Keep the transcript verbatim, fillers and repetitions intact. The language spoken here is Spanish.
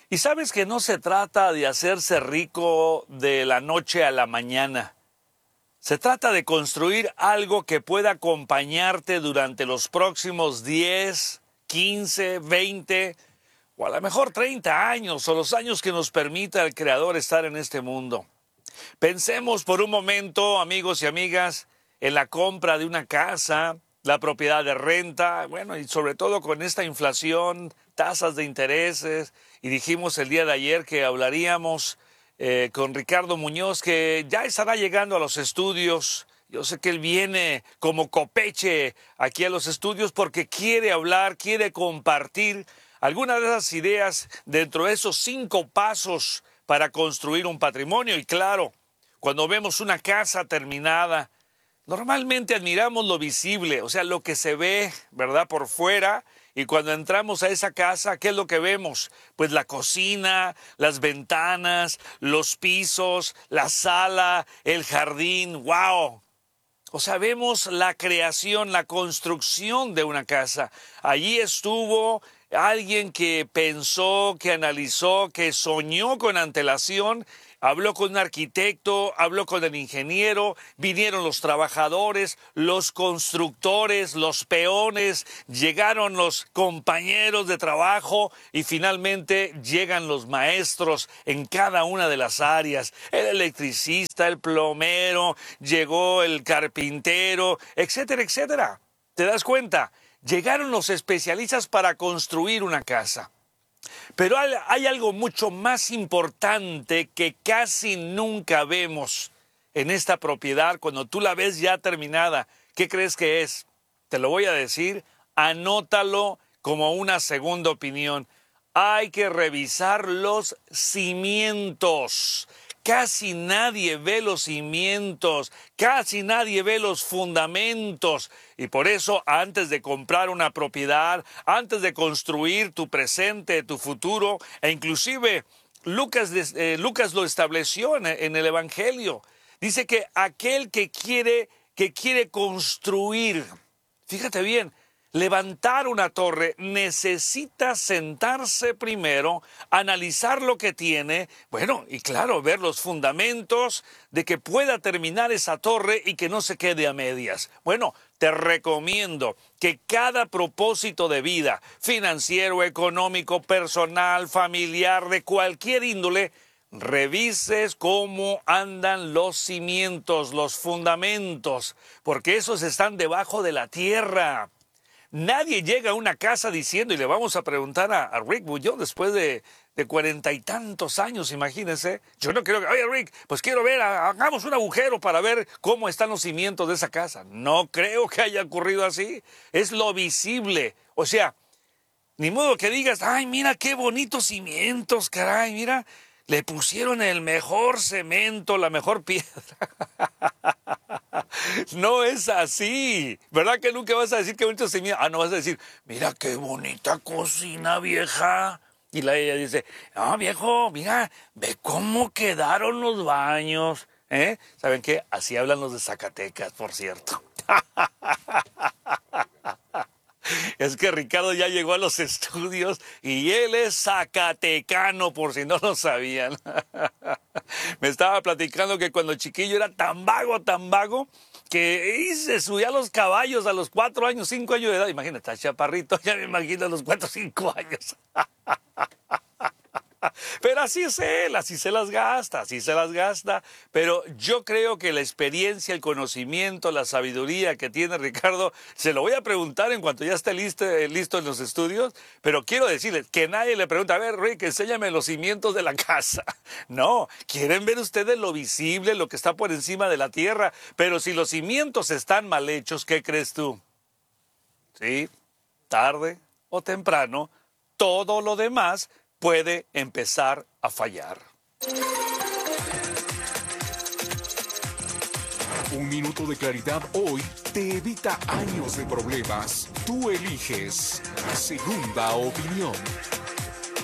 Y sabes que no se trata de hacerse rico de la noche a la mañana. Se trata de construir algo que pueda acompañarte durante los próximos diez, quince, veinte o a lo mejor treinta años o los años que nos permita el Creador estar en este mundo. Pensemos por un momento, amigos y amigas, en la compra de una casa, la propiedad de renta, bueno, y sobre todo con esta inflación, tasas de intereses, y dijimos el día de ayer que hablaríamos eh, con Ricardo Muñoz, que ya estará llegando a los estudios. Yo sé que él viene como copeche aquí a los estudios porque quiere hablar, quiere compartir algunas de esas ideas dentro de esos cinco pasos para construir un patrimonio. Y claro, cuando vemos una casa terminada, normalmente admiramos lo visible, o sea, lo que se ve, ¿verdad?, por fuera. Y cuando entramos a esa casa, ¿qué es lo que vemos? Pues la cocina, las ventanas, los pisos, la sala, el jardín. ¡Wow! O sea, vemos la creación, la construcción de una casa. Allí estuvo alguien que pensó, que analizó, que soñó con antelación. Habló con un arquitecto, habló con el ingeniero, vinieron los trabajadores, los constructores, los peones, llegaron los compañeros de trabajo y finalmente llegan los maestros en cada una de las áreas. El electricista, el plomero, llegó el carpintero, etcétera, etcétera. ¿Te das cuenta? Llegaron los especialistas para construir una casa. Pero hay algo mucho más importante que casi nunca vemos en esta propiedad cuando tú la ves ya terminada. ¿Qué crees que es? Te lo voy a decir, anótalo como una segunda opinión. Hay que revisar los cimientos. Casi nadie ve los cimientos, casi nadie ve los fundamentos. Y por eso, antes de comprar una propiedad, antes de construir tu presente, tu futuro, e inclusive Lucas, eh, Lucas lo estableció en, en el Evangelio. Dice que aquel que quiere, que quiere construir, fíjate bien, levantar una torre, necesita sentarse primero, analizar lo que tiene, bueno, y claro, ver los fundamentos de que pueda terminar esa torre y que no se quede a medias. Bueno, te recomiendo que cada propósito de vida, financiero, económico, personal, familiar, de cualquier índole, revises cómo andan los cimientos, los fundamentos, porque esos están debajo de la tierra. Nadie llega a una casa diciendo, y le vamos a preguntar a, a Rick Bullón después de de cuarenta y tantos años, imagínense. Yo no quiero que, oye Rick, pues quiero ver, hagamos un agujero para ver cómo están los cimientos de esa casa. No creo que haya ocurrido así. Es lo visible. O sea, ni modo que digas, ay, mira qué bonitos cimientos, caray, mira, le pusieron el mejor cemento, la mejor piedra. No es así. ¿Verdad que nunca vas a decir qué bonito cimiento? Ah, no vas a decir, mira qué bonita cocina, vieja. Y la ella dice, no, viejo, mira, ve cómo quedaron los baños. ¿Eh? ¿Saben qué? Así hablan los de Zacatecas, por cierto. Es que Ricardo ya llegó a los estudios y él es zacatecano, por si no lo sabían. Me estaba platicando que cuando chiquillo era tan vago, tan vago, que se subía a los caballos a los cuatro años, cinco años de edad. Imagínate, está chaparrito, ya me imagino a los cuatro, cinco años. Pero así es él, así se las gasta, así se las gasta. Pero yo creo que la experiencia, el conocimiento, la sabiduría que tiene Ricardo, se lo voy a preguntar en cuanto ya esté listo, listo en los estudios, pero quiero decirles que nadie le pregunta, a ver, Rick, enséñame los cimientos de la casa. No, quieren ver ustedes lo visible, lo que está por encima de la tierra, pero si los cimientos están mal hechos, ¿qué crees tú? Sí, tarde o temprano, todo lo demás puede empezar a fallar. Un minuto de claridad hoy te evita años de problemas. Tú eliges Segunda Opinión.